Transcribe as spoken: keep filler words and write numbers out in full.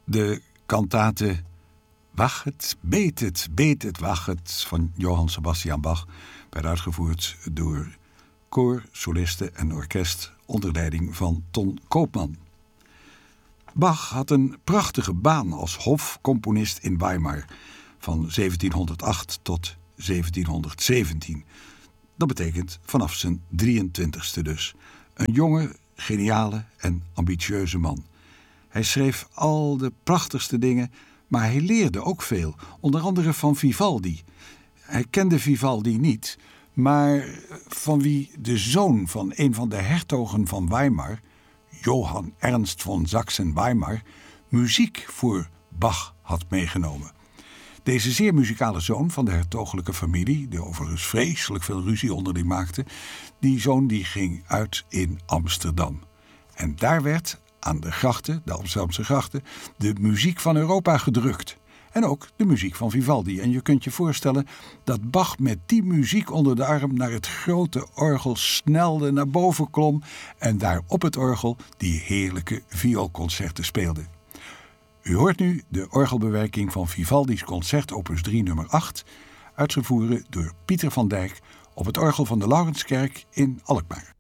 De kantate Wachet, Betet, Betet, Wachet van Johann Sebastian Bach werd uitgevoerd door koor, solisten en orkest onder leiding van Ton Koopman. Bach had een prachtige baan als hofcomponist in Weimar van zeventienhonderdacht tot zeventienhonderdzeventien. Dat betekent vanaf zijn drieëntwintigste dus. Een jonge, geniale en ambitieuze man. Hij schreef al de prachtigste dingen, maar hij leerde ook veel, onder andere van Vivaldi. Hij kende Vivaldi niet, maar van wie de zoon van een van de hertogen van Weimar, Johann Ernst von Sachsen-Weimar, muziek voor Bach had meegenomen. Deze zeer muzikale zoon van de hertogelijke familie, die overigens vreselijk veel ruzie onderling maakte, die zoon die ging uit in Amsterdam. En daar werd aan de grachten, de Amsterdamse grachten, de muziek van Europa gedrukt. En ook de muziek van Vivaldi. En je kunt je voorstellen dat Bach met die muziek onder de arm naar het grote orgel snelde, naar boven klom en daar op het orgel die heerlijke vioolconcerten speelde. U hoort nu de orgelbewerking van Vivaldi's concert opus drie nummer acht, uitgevoerd door Pieter van Dijk op het orgel van de Laurenskerk in Alkmaar.